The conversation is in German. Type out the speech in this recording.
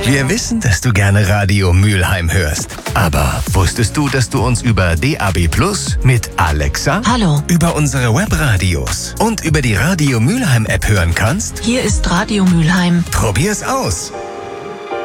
Wir wissen, dass du gerne Radio Mülheim hörst. Aber wusstest du, dass du uns über DAB+ mit Alexa, Hallo, über unsere Webradios und über die Radio Mülheim App hören kannst? hier ist Radio Mülheim. Probier's aus.